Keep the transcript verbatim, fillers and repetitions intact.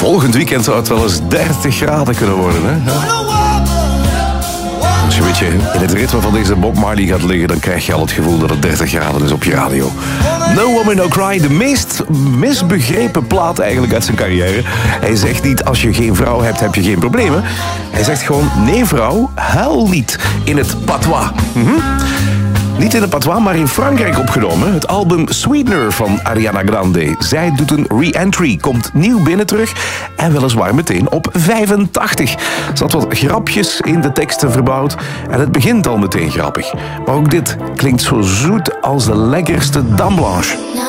Volgend weekend zou het wel eens dertig graden kunnen worden. Hè? Als je een beetje in het ritme van deze Bob Marley gaat liggen, dan krijg je al het gevoel dat het dertig graden is op je radio. No Woman No Cry, de meest misbegrepen plaat eigenlijk uit zijn carrière. Hij zegt niet, als je geen vrouw hebt, heb je geen problemen. Hij zegt gewoon, nee vrouw, huil niet. In het patois. Mm-hmm. Niet in het patois, maar in Frankrijk opgenomen. Het album Sweetener van Ariana Grande. Zij doet een re-entry, komt nieuw binnen terug en weliswaar meteen op vijfentachtig. Ze had wat grapjes in de teksten verbouwd en het begint al meteen grappig. Maar ook dit klinkt zo zoet als de lekkerste Dame Blanche.